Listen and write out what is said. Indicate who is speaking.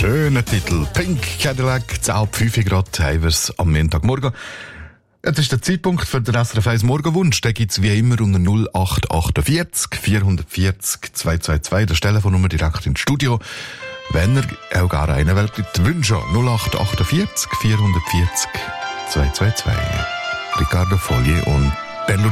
Speaker 1: Schöner Titel. Pink Cadillac, 10:05 Grad, haben wir's am Montagmorgen. Jetzt ist der Zeitpunkt für den SRF 1 Morgenwunsch. Den gibt's wie immer unter 0848 440 222. Das Telefonnummer direkt ins Studio. Wenn ihr auch gar einen wollt, wünschen. 0848 440 222. Riccardo Fogli und Bello